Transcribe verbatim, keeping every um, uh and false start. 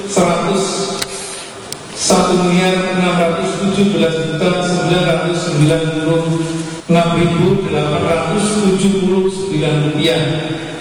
seratus satu miliar enam ratus tujuh belas juta sembilan ratus sembilan puluh enam ribu delapan ratus tujuh puluh sembilan rupiah